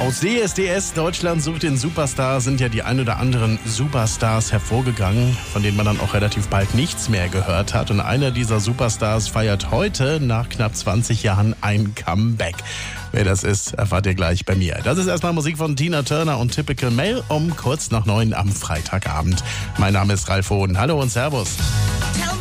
Aus DSDS Deutschland sucht den Superstar sind ja die ein oder anderen Superstars hervorgegangen, von denen man dann auch relativ bald nichts mehr gehört hat. Und einer dieser Superstars feiert heute nach knapp 20 Jahren ein Comeback. Wer das ist, erfahrt ihr gleich bei mir. Das ist erstmal Musik von Tina Turner und Typical Male um kurz nach 9 am Freitagabend. Mein Name ist Ralf Hohn. Hallo und Servus.